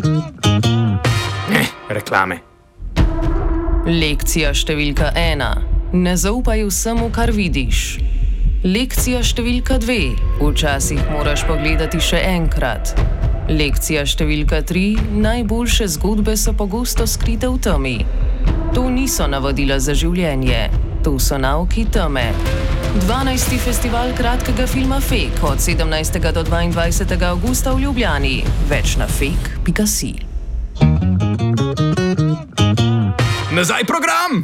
Reklame. Lekcija številka 1. Ne zaupaj vsemu, kar vidiš. Lekcija številka 2. Včasih moraš pogledati še enkrat. Lekcija številka 3. Najboljše zgodbe so pogosto skrite v temi. To niso navodila za življenje. To so nauki teme. 12. festival kratkega filma Fake od 17. do 22. avgusta v Ljubljani. Več na fake.si. Nazaj program!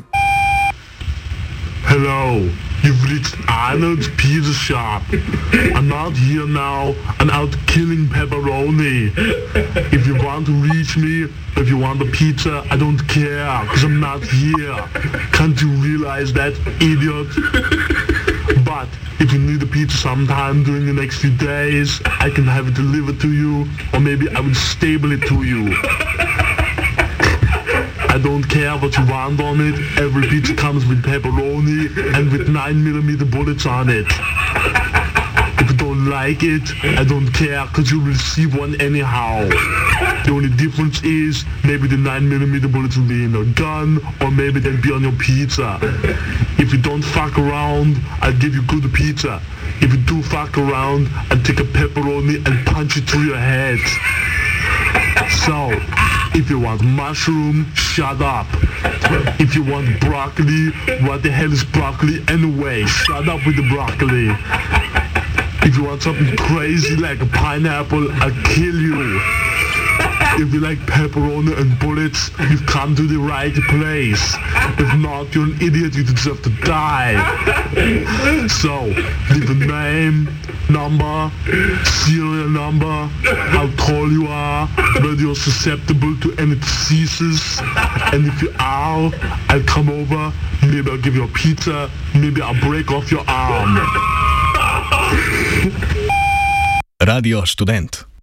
Hello, you've reached Arnold's Pizza Shop. I'm out here now and out killing pepperoni. If you want to reach me, if you want a pizza, I don't care, cause I'm not here. Can't you realize that, idiot? But if you need a pizza sometime during the next few days, I can have it delivered to you, or maybe I will stable it to you. I don't care what you want on it. Every pizza comes with pepperoni and with 9mm bullets on it. If you don't like it, I don't care, cause you'll receive one anyhow. The only difference is maybe the 9mm bullets will be in a gun, or maybe they'll be on your pizza. If you don't fuck around, I'll give you good pizza. If you do fuck around, I'll take a pepperoni and punch it through your head. So, if you want mushroom, shut up. If you want broccoli, what the hell is broccoli anyway? Shut up with the broccoli. If you want something crazy like a pineapple, I'll kill you. If you like pepperoni and bullets, you've come to the right place. If not, you're an idiot, you deserve to die. So, leave a name, number, serial number, how tall you are, whether you're susceptible to any diseases, and if you are, I'll come over, maybe I'll give you a pizza, maybe I'll break off your arm. Radio Študent.